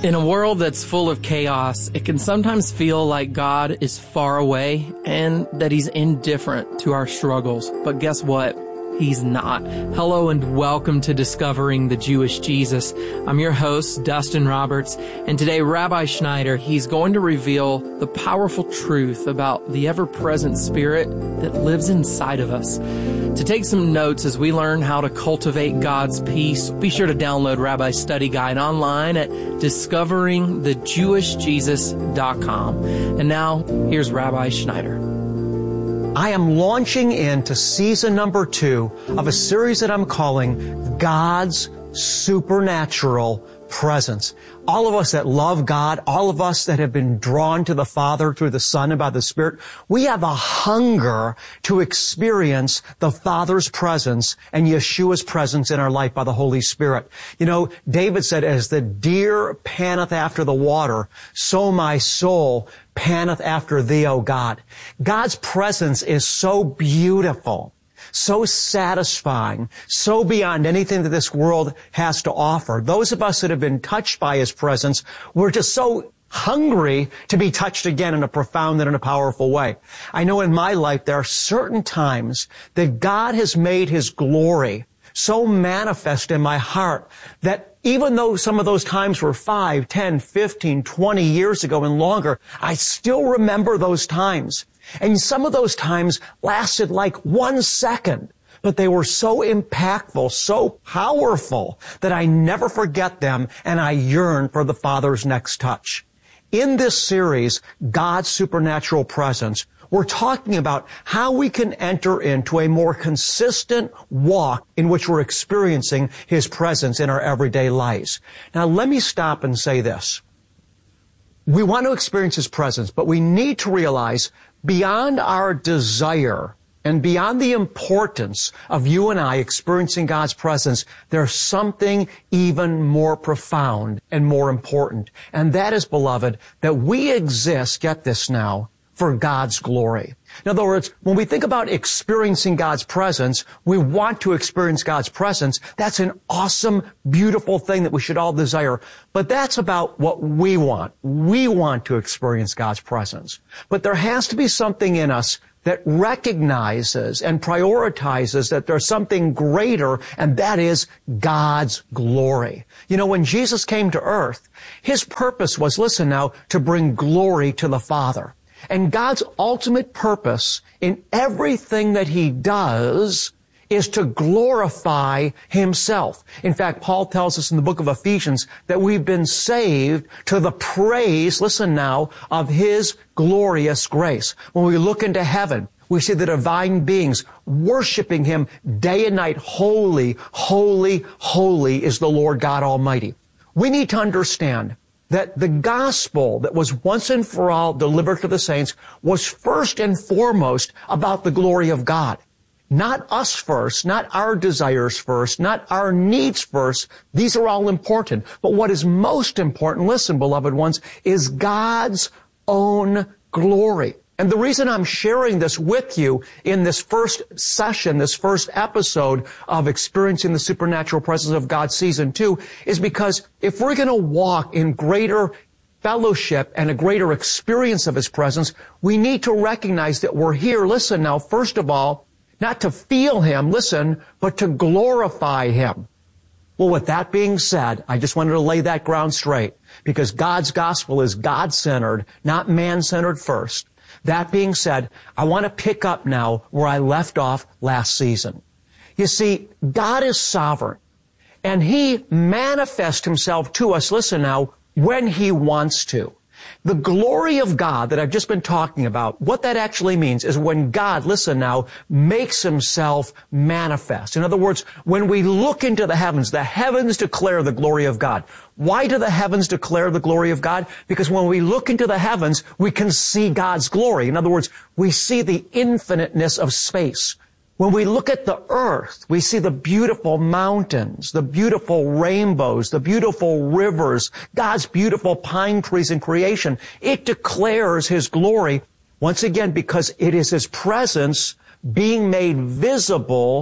In a world that's full of chaos, it can sometimes feel like God is far away and that He's indifferent to our struggles. But guess what? He's not. Hello and welcome to Discovering the Jewish Jesus. I'm your host, Dustin Roberts, and today Rabbi Schneider, he's going to reveal the powerful truth about the ever-present Spirit that lives inside of us. To take some notes as we learn how to cultivate God's peace, be sure to download Rabbi's study guide online at discoveringthejewishjesus.com. And now, here's Rabbi Schneider. I am launching into season number 2 of a series that I'm calling God's Supernatural Presence. All of us that love God, all of us that have been drawn to the Father through the Son and by the Spirit, we have a hunger to experience the Father's presence and Yeshua's presence in our life by the Holy Spirit. You know, David said, as the deer panteth after the water, so my soul panteth after thee, O God. God's presence is so beautiful, so satisfying, so beyond anything that this world has to offer. Those of us that have been touched by His presence, we're just so hungry to be touched again in a profound and in a powerful way. I know in my life there are certain times that God has made His glory so manifest in my heart that even though some of those times were 5, 10, 15, 20 years ago and longer, I still remember those times. And some of those times lasted like 1 second, but they were so impactful, so powerful that I never forget them and I yearn for the Father's next touch. In this series, God's Supernatural Presence, we're talking about how we can enter into a more consistent walk in which we're experiencing His presence in our everyday lives. Now, let me stop and say this. We want to experience His presence, but we need to realize beyond our desire and beyond the importance of you and I experiencing God's presence, there's something even more profound and more important. And that is, beloved, that we exist, get this now, for God's glory. In other words, when we think about experiencing God's presence, we want to experience God's presence. That's an awesome, beautiful thing that we should all desire. But that's about what we want. We want to experience God's presence. But there has to be something in us that recognizes and prioritizes that there's something greater, and that is God's glory. You know, when Jesus came to earth, His purpose was, listen now, to bring glory to the Father. And God's ultimate purpose in everything that He does is to glorify Himself. In fact, Paul tells us in the book of Ephesians that we've been saved to the praise, listen now, of His glorious grace. When we look into heaven, we see the divine beings worshiping Him day and night. Holy, holy, holy is the Lord God Almighty. We need to understand that the gospel that was once and for all delivered to the saints was first and foremost about the glory of God. Not us first, not our desires first, not our needs first. These are all important. But what is most important, listen, beloved ones, is God's own glory. And the reason I'm sharing this with you in this first session, this first episode of Experiencing the Supernatural Presence of God Season 2 is because if we're going to walk in greater fellowship and a greater experience of His presence, we need to recognize that we're here, listen now, first of all, not to feel Him, listen, but to glorify Him. Well, with that being said, I just wanted to lay that ground straight because God's gospel is God-centered, not man-centered first. That being said, I want to pick up now where I left off last season. You see, God is sovereign, and He manifests Himself to us, listen now, when He wants to. The glory of God that I've just been talking about, what that actually means is when God, listen now, makes Himself manifest. In other words, when we look into the heavens declare the glory of God. Why do the heavens declare the glory of God? Because when we look into the heavens, we can see God's glory. In other words, we see the infiniteness of space. When we look at the earth, we see the beautiful mountains, the beautiful rainbows, the beautiful rivers, God's beautiful pine trees in creation. It declares His glory, once again, because it is His presence being made visible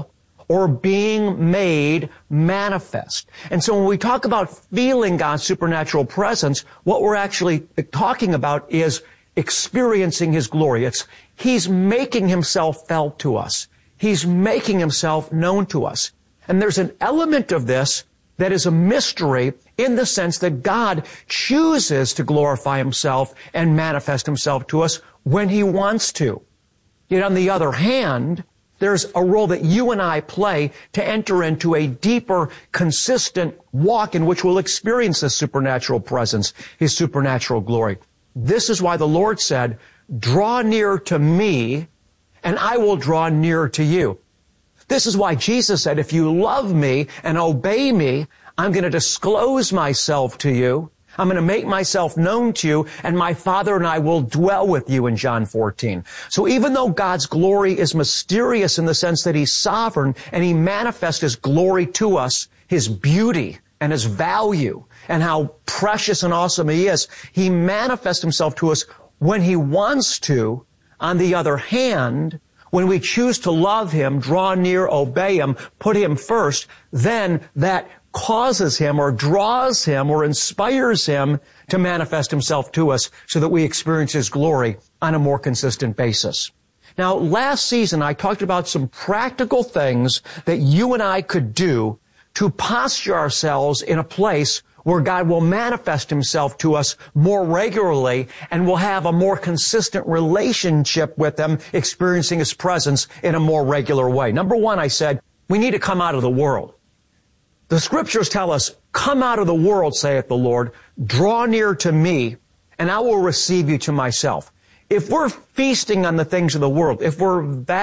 or being made manifest. And so when we talk about feeling God's supernatural presence, what we're actually talking about is experiencing His glory. He's making Himself felt to us. He's making Himself known to us. And there's an element of this that is a mystery in the sense that God chooses to glorify Himself and manifest Himself to us when He wants to. Yet on the other hand, there's a role that you and I play to enter into a deeper, consistent walk in which we'll experience this supernatural presence, His supernatural glory. This is why the Lord said, "Draw near to me, and I will draw near to you." This is why Jesus said, if you love me and obey me, I'm going to disclose myself to you. I'm going to make myself known to you, and my Father and I will dwell with you in John 14. So even though God's glory is mysterious in the sense that He's sovereign and He manifests His glory to us, His beauty and His value and how precious and awesome He is, He manifests Himself to us when He wants to. On the other hand, when we choose to love Him, draw near, obey Him, put Him first, then that causes Him or draws Him or inspires Him to manifest Himself to us so that we experience His glory on a more consistent basis. Now, last season I talked about some practical things that you and I could do to posture ourselves in a place where God will manifest Himself to us more regularly and we'll have a more consistent relationship with Him, experiencing His presence in a more regular way. Number one, I said, we need to come out of the world. The Scriptures tell us, come out of the world, saith the Lord, draw near to me, and I will receive you to myself. If we're feasting on the things of the world, if we're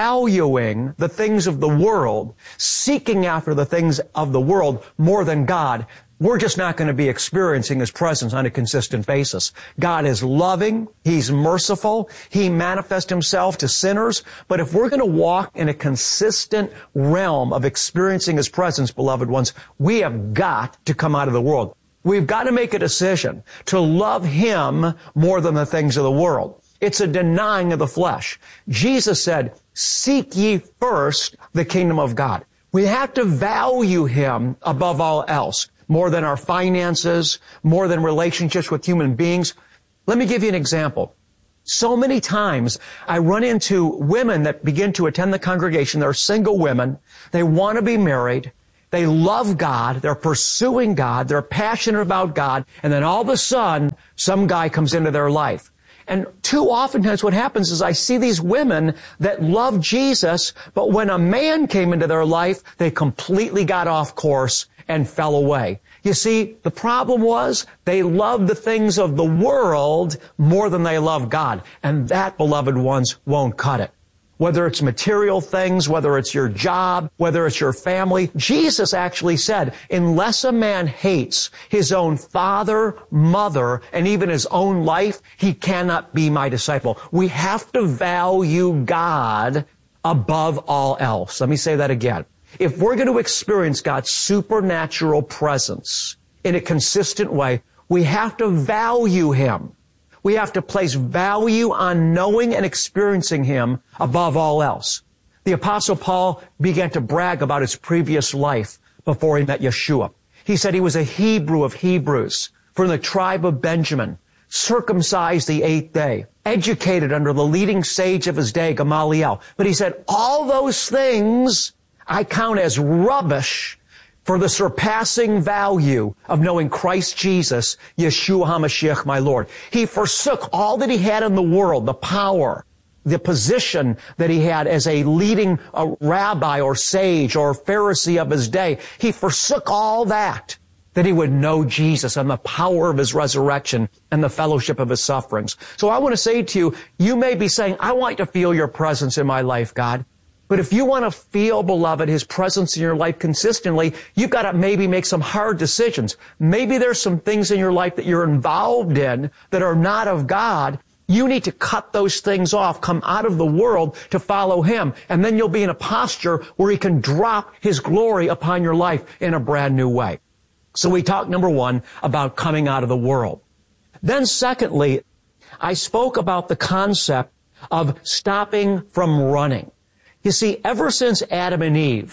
valuing the things of the world, seeking after the things of the world more than God, we're just not going to be experiencing His presence on a consistent basis. God is loving. He's merciful. He manifests Himself to sinners. But if we're going to walk in a consistent realm of experiencing His presence, beloved ones, we have got to come out of the world. We've got to make a decision to love Him more than the things of the world. It's a denying of the flesh. Jesus said, seek ye first the kingdom of God. We have to value Him above all else, more than our finances, more than relationships with human beings. Let me give you an example. So many times I run into women that begin to attend the congregation. They're single women. They want to be married. They love God. They're pursuing God. They're passionate about God. And then all of a sudden, some guy comes into their life. And too oftentimes what happens is I see these women that love Jesus, but when a man came into their life, they completely got off course and fell away. You see, the problem was they loved the things of the world more than they loved God. And that, beloved ones, won't cut it. Whether it's material things, whether it's your job, whether it's your family, Jesus actually said, unless a man hates his own father, mother, and even his own life, he cannot be my disciple. We have to value God above all else. Let me say that again. If we're going to experience God's supernatural presence in a consistent way, we have to value Him. We have to place value on knowing and experiencing Him above all else. The Apostle Paul began to brag about his previous life before he met Yeshua. He said he was a Hebrew of Hebrews, from the tribe of Benjamin, circumcised the 8th day, educated under the leading sage of his day, Gamaliel. But he said, all those things I count as rubbish for the surpassing value of knowing Christ Jesus, Yeshua HaMashiach, my Lord. He forsook all that he had in the world, the power, the position that he had as a leading rabbi or sage or Pharisee of his day. He forsook all that he would know Jesus and the power of His resurrection and the fellowship of His sufferings. So I want to say to you, you may be saying, I want to feel your presence in my life, God. But if you want to feel, beloved, His presence in your life consistently, you've got to maybe make some hard decisions. Maybe there's some things in your life that you're involved in that are not of God. You need to cut those things off, come out of the world to follow Him, and then you'll be in a posture where He can drop His glory upon your life in a brand new way. So we talked, number one, about coming out of the world. Then secondly, I spoke about the concept of stopping from running. You see, ever since Adam and Eve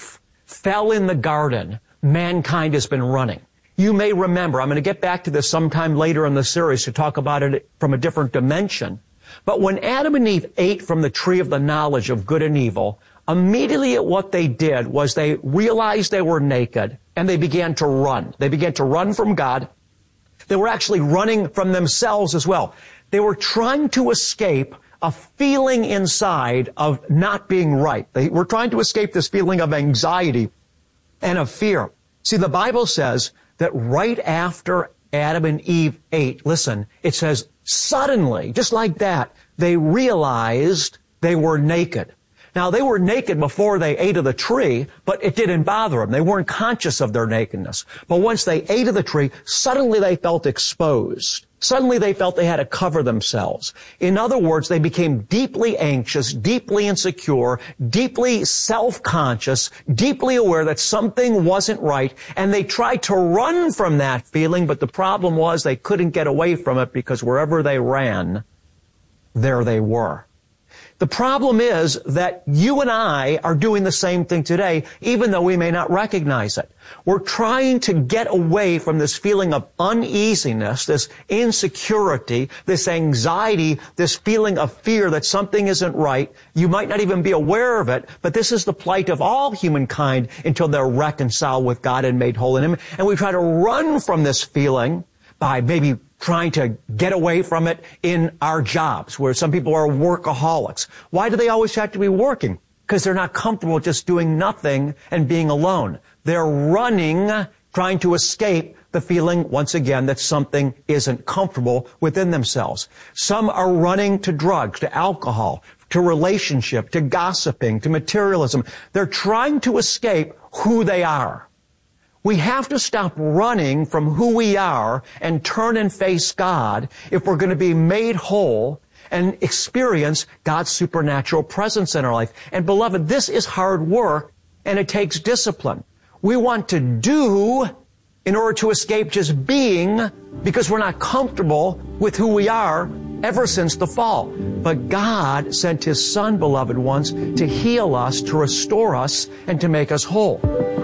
fell in the garden, mankind has been running. You may remember, I'm going to get back to this sometime later in the series to talk about it from a different dimension. But when Adam and Eve ate from the tree of the knowledge of good and evil, immediately what they did was they realized they were naked and they began to run. They began to run from God. They were actually running from themselves as well. They were trying to escape a feeling inside of not being right. They were trying to escape this feeling of anxiety and of fear. See, the Bible says that right after Adam and Eve ate, listen, it says suddenly, just like that, they realized they were naked. Now, they were naked before they ate of the tree, but it didn't bother them. They weren't conscious of their nakedness. But once they ate of the tree, suddenly they felt exposed. Suddenly they felt they had to cover themselves. In other words, they became deeply anxious, deeply insecure, deeply self-conscious, deeply aware that something wasn't right, and they tried to run from that feeling, but the problem was they couldn't get away from it because wherever they ran, there they were. The problem is that you and I are doing the same thing today, even though we may not recognize it. We're trying to get away from this feeling of uneasiness, this insecurity, this anxiety, this feeling of fear that something isn't right. You might not even be aware of it, but this is the plight of all humankind until they're reconciled with God and made whole in Him. And we try to run from this feeling by maybe trying to get away from it in our jobs, where some people are workaholics. Why do they always have to be working? Because they're not comfortable just doing nothing and being alone. They're running, trying to escape the feeling, once again, that something isn't comfortable within themselves. Some are running to drugs, to alcohol, to relationship, to gossiping, to materialism. They're trying to escape who they are. We have to stop running from who we are and turn and face God if we're going to be made whole and experience God's supernatural presence in our life. And beloved, this is hard work and it takes discipline. We want to do in order to escape just being because we're not comfortable with who we are ever since the fall. But God sent His Son, beloved ones, to heal us, to restore us, and to make us whole.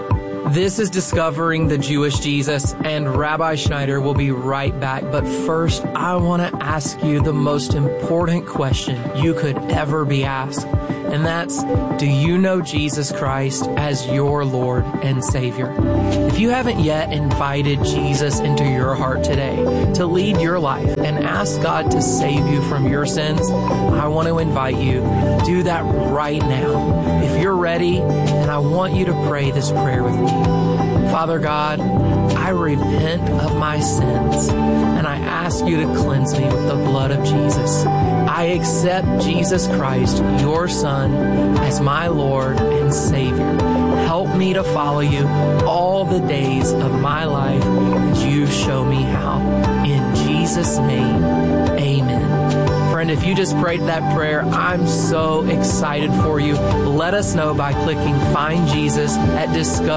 This is Discovering the Jewish Jesus, and Rabbi Schneider will be right back. But first, I want to ask you the most important question you could ever be asked. And that's, do you know Jesus Christ as your Lord and Savior? If you haven't yet invited Jesus into your heart today to lead your life and ask God to save you from your sins, I want to invite you. Do that right now. If you're ready, and I want you to pray this prayer with me. Father God, I repent of my sins, and I ask you to cleanse me with the blood of Jesus. I accept Jesus Christ, your Son, as my Lord and Savior. Help me to follow you all the days of my life as you show me how. In Jesus' name, amen. Friend, if you just prayed that prayer, I'm so excited for you. Let us know by clicking Find Jesus at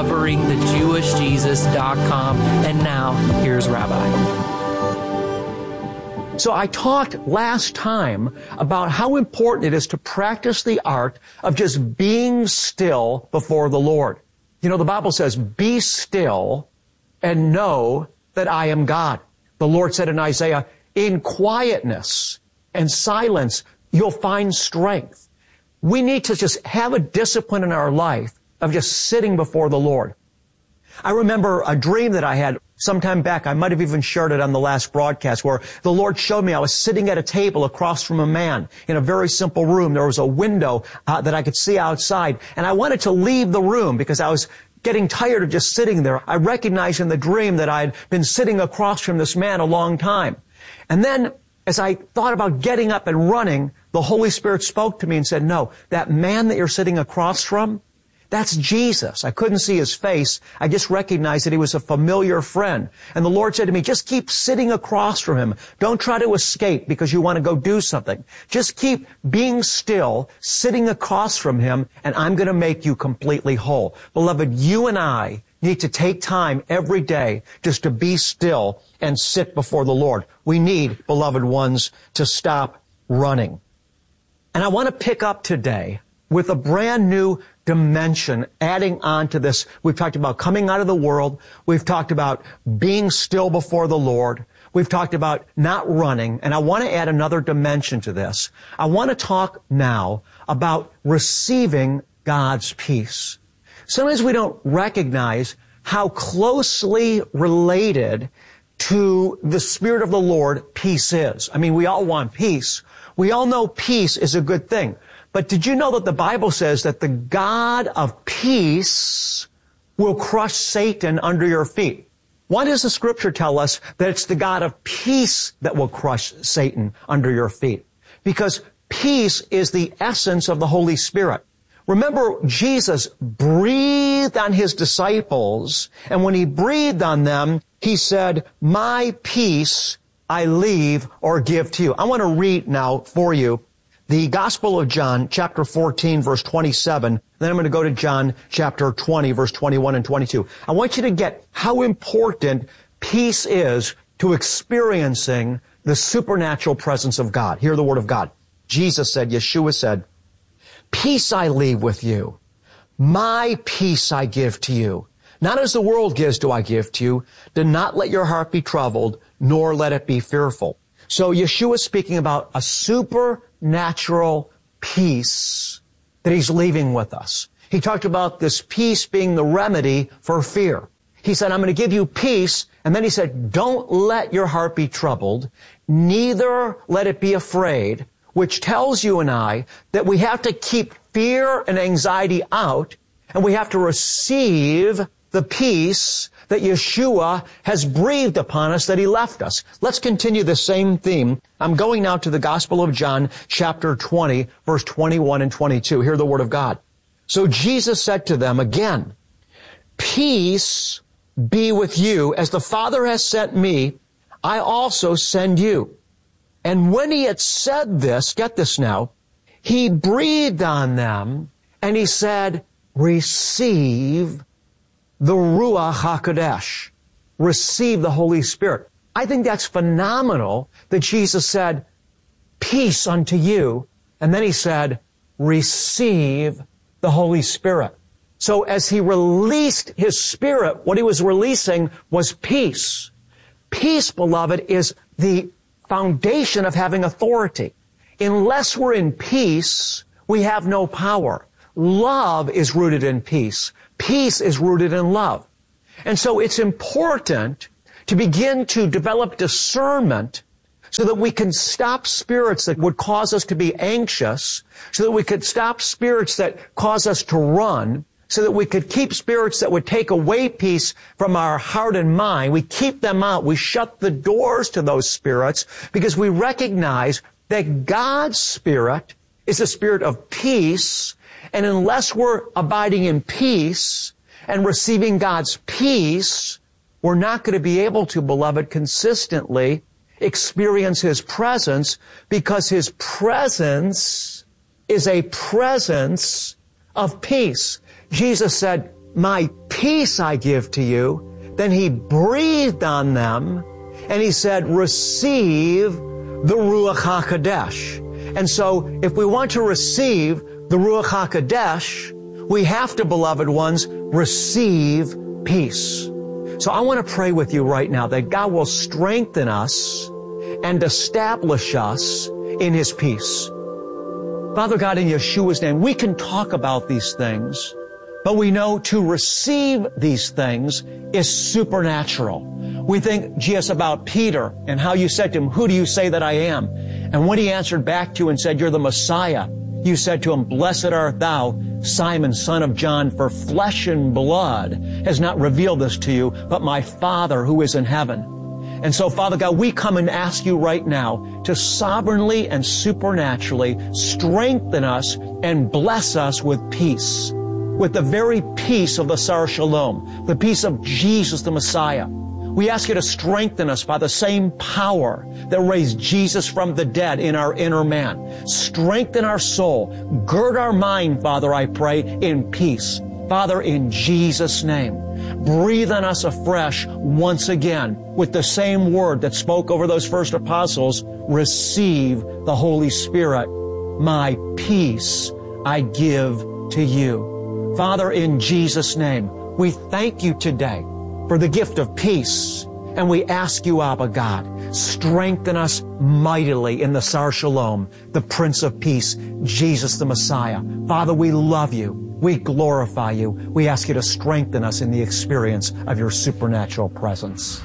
discoveringthejewishjesus.com. And now, here's Rabbi. So I talked last time about how important it is to practice the art of just being still before the Lord. You know, the Bible says, be still and know that I am God. The Lord said in Isaiah, in quietness and silence, you'll find strength. We need to just have a discipline in our life of just sitting before the Lord. I remember a dream that I had sometime back. I might have even shared it on the last broadcast, where the Lord showed me I was sitting at a table across from a man in a very simple room. There was a window that I could see outside, and I wanted to leave the room because I was getting tired of just sitting there. I recognized in the dream that I'd been sitting across from this man a long time. And then as I thought about getting up and running, the Holy Spirit spoke to me and said, no, that man that you're sitting across from, that's Jesus. I couldn't see his face. I just recognized that he was a familiar friend. And the Lord said to me, just keep sitting across from him. Don't try to escape because you want to go do something. Just keep being still, sitting across from him, and I'm going to make you completely whole. Beloved, you and I need to take time every day just to be still and sit before the Lord. We need, beloved ones, to stop running. And I want to pick up today with a brand new dimension, adding on to this. We've talked about coming out of the world. We've talked about being still before the Lord. We've talked about not running. And I want to add another dimension to this. I want to talk now about receiving God's peace. Sometimes we don't recognize how closely related to the Spirit of the Lord peace is. I mean, we all want peace. We all know peace is a good thing. But did you know that the Bible says that the God of peace will crush Satan under your feet? Why does the Scripture tell us that it's the God of peace that will crush Satan under your feet? Because peace is the essence of the Holy Spirit. Remember, Jesus breathed on his disciples, and when he breathed on them, he said, "My peace I leave or give to you." I want to read now for you the Gospel of John, chapter 14, verse 27. Then I'm going to go to John, chapter 20, verse 21 and 22. I want you to get how important peace is to experiencing the supernatural presence of God. Hear the word of God. Jesus said, Yeshua said, "Peace I leave with you. My peace I give to you. Not as the world gives do I give to you. Do not let your heart be troubled, nor let it be fearful." So Yeshua is speaking about a supernatural peace that he's leaving with us. He talked about this peace being the remedy for fear. He said, "I'm going to give you peace." And then he said, "Don't let your heart be troubled, neither let it be afraid," which tells you and I that we have to keep fear and anxiety out, and we have to receive the peace that Yeshua has breathed upon us, that he left us. Let's continue the same theme. I'm going now to the Gospel of John, chapter 20, verse 21 and 22. Hear the word of God. "So Jesus said to them again, 'Peace be with you. As the Father has sent me, I also send you.' And when he had said this," get this now, "he breathed on them and he said, 'Receive the Ruach HaKodesh.'" Receive the Holy Spirit. I think that's phenomenal that Jesus said, "Peace unto you." And then he said, "Receive the Holy Spirit." So as he released his Spirit, what he was releasing was peace. Peace, beloved, is the foundation of having authority. Unless we're in peace, we have no power. Love is rooted in peace. Peace is rooted in love. And so it's important to begin to develop discernment so that we can stop spirits that would cause us to be anxious, so that we could stop spirits that cause us to run, so that we could keep spirits that would take away peace from our heart and mind. We keep them out. We shut the doors to those spirits because we recognize that God's Spirit is a spirit of peace. And unless we're abiding in peace and receiving God's peace, we're not going to be able to, beloved, consistently experience his presence, because his presence is a presence of peace. Jesus said, "My peace I give to you." Then he breathed on them and he said, "Receive the Ruach HaKodesh." And so if we want to receive the Ruach HaKodesh, we have to, beloved ones, receive peace. So I want to pray with you right now that God will strengthen us and establish us in his peace. Father God, in Yeshua's name, we can talk about these things, but we know to receive these things is supernatural. We think, Jesus, about Peter and how you said to him, "Who do you say that I am?" And when he answered back to you and said, "You're the Messiah," you said to him, "Blessed art thou, Simon, son of John, for flesh and blood has not revealed this to you, but my Father who is in heaven." And so, Father God, we come and ask you right now to sovereignly and supernaturally strengthen us and bless us with peace, with the very peace of the Sar Shalom, the peace of Jesus the Messiah. We ask you to strengthen us by the same power that raised Jesus from the dead in our inner man. Strengthen our soul. Gird our mind, Father, I pray, in peace. Father, in Jesus' name, breathe on us afresh once again with the same word that spoke over those first apostles. Receive the Holy Spirit. My peace I give to you. Father, in Jesus' name, we thank you today for the gift of peace. And we ask you, Abba God, strengthen us mightily in the Sar Shalom, the Prince of Peace, Jesus the Messiah. Father, we love you. We glorify you. We ask you to strengthen us in the experience of your supernatural presence.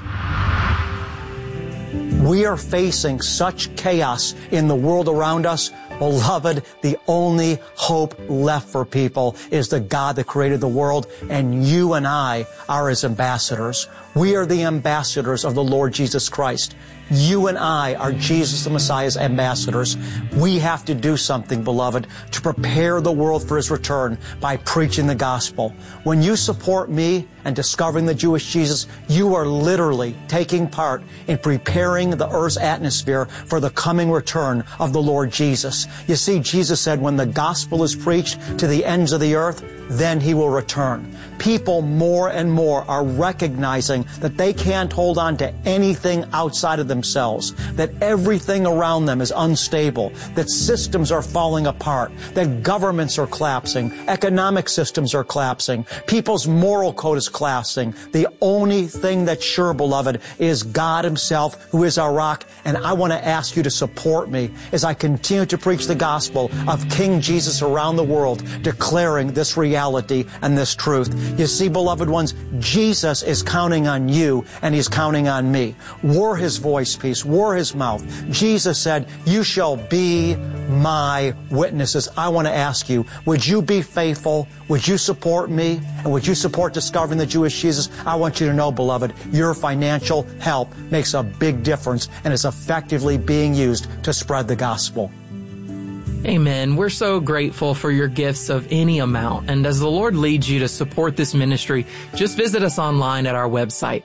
We are facing such chaos in the world around us. Beloved, the only hope left for people is the God that created the world, and you and I are His ambassadors. We are the ambassadors of the Lord Jesus Christ. You and I are Jesus the Messiah's ambassadors. We have to do something, beloved, to prepare the world for His return by preaching the gospel. When you support me and discovering the Jewish Jesus, you are literally taking part in preparing the earth's atmosphere for the coming return of the Lord Jesus. You see, Jesus said, when the gospel is preached to the ends of the earth, then He will return. People more and more are recognizing that they can't hold on to anything outside of themselves, that everything around them is unstable, that systems are falling apart, that governments are collapsing, economic systems are collapsing, people's moral code is collapsing. The only thing that's sure, beloved, is God Himself, who is our rock. And I want to ask you to support me as I continue to preach the gospel of King Jesus around the world, declaring this reality and this truth. You see, beloved ones, Jesus is counting on you and He's counting on me. We're His voice piece. We're His mouth. Jesus said, you shall be my witnesses. I want to ask you, would you be faithful? Would you support me? And would you support discovering the Jewish Jesus? I want you to know, beloved, your financial help makes a big difference and is effectively being used to spread the gospel. Amen. We're so grateful for your gifts of any amount. And as the Lord leads you to support this ministry, just visit us online at our website,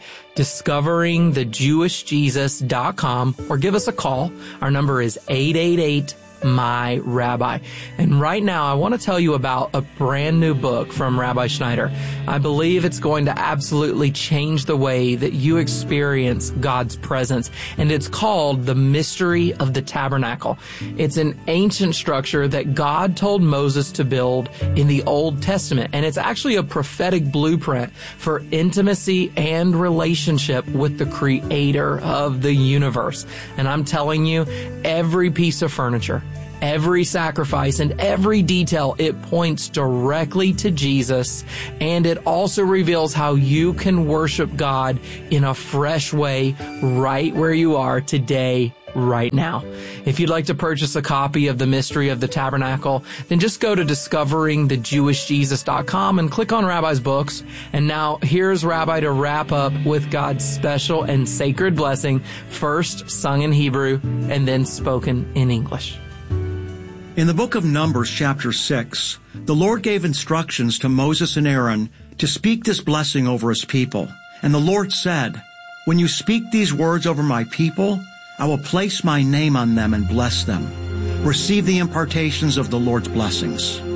discoveringthejewishjesus.com, or give us a call. Our number is 888-MY-RABBI. And right now, I want to tell you about a brand new book from Rabbi Schneider. I believe it's going to absolutely change the way that you experience God's presence. And it's called The Mystery of the Tabernacle. It's an ancient structure that God told Moses to build in the Old Testament. And it's actually a prophetic blueprint for intimacy and relationship with the Creator of the universe. And I'm telling you, every piece of furniture, every sacrifice, and every detail, it points directly to Jesus, and it also reveals how you can worship God in a fresh way right where you are today, right now. If you'd like to purchase a copy of The Mystery of the Tabernacle, then just go to discoveringthejewishjesus.com and click on Rabbi's books. And now here's Rabbi to wrap up with God's special and sacred blessing, first sung in Hebrew and then spoken in English. In the book of Numbers, chapter 6, the Lord gave instructions to Moses and Aaron to speak this blessing over His people. And the Lord said, when you speak these words over my people, I will place my name on them and bless them. Receive the impartations of the Lord's blessings.